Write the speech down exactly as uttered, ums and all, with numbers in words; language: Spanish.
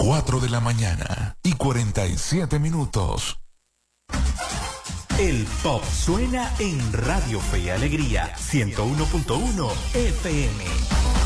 cuatro de la mañana y cuarenta y siete minutos. El pop suena en Radio Fe y Alegría ciento uno punto uno F M.